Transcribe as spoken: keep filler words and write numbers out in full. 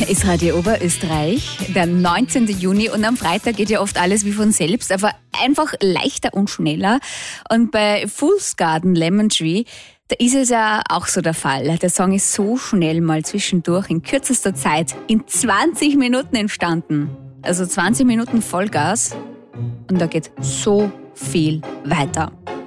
ist Radio Oberösterreich, der neunzehnten Juni, und am Freitag geht ja oft alles wie von selbst, aber einfach leichter und schneller. Und bei Fool's Garden Lemon Tree, da ist es ja auch so der Fall. Der Song ist so schnell mal zwischendurch in kürzester Zeit in zwanzig Minuten entstanden. Also zwanzig Minuten Vollgas und da geht so viel weiter.